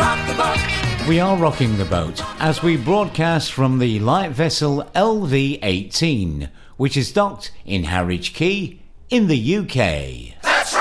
rock the boat. We are rocking the boat as we broadcast from the light vessel LV-18, which is docked in Harwich Quay in the UK.